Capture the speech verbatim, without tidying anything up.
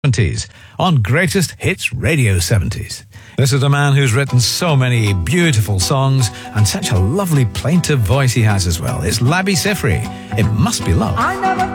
seventies on Greatest Hits Radio seventies. This is a man who's written so many beautiful songs and such a lovely plaintive voice he has as well. It's Labi Siffre. It Must Be Love. I never